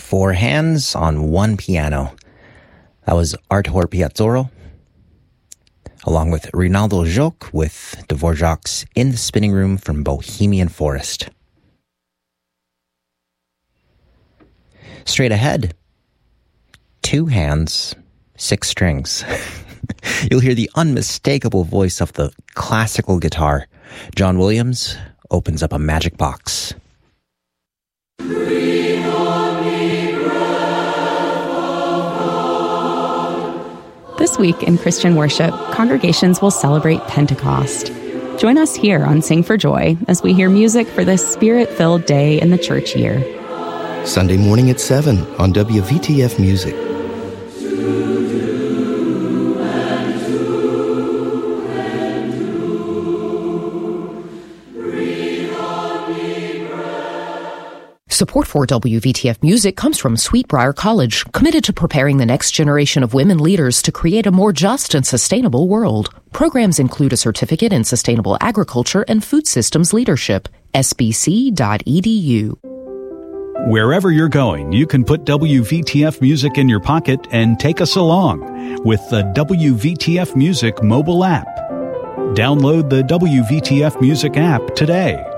Four Hands on One Piano. That was Artur Piazzolo, along with Rinaldo Joc with Dvorak's In the Spinning Room from Bohemian Forest. Straight ahead, two hands, six strings. You'll hear the unmistakable voice of the classical guitar. John Williams opens up a magic box. This week in Christian worship, congregations will celebrate Pentecost. Join us here on Sing for Joy as we hear music for this spirit-filled day in the church year. Sunday morning at 7 on WVTF Music. Support for WVTF Music comes from Sweetbriar College, committed to preparing the next generation of women leaders to create a more just and sustainable world. Programs include a certificate in sustainable agriculture and food systems leadership. sbc.edu. Wherever you're going, you can put WVTF Music in your pocket and take us along with the WVTF Music mobile app. Download the WVTF Music app today.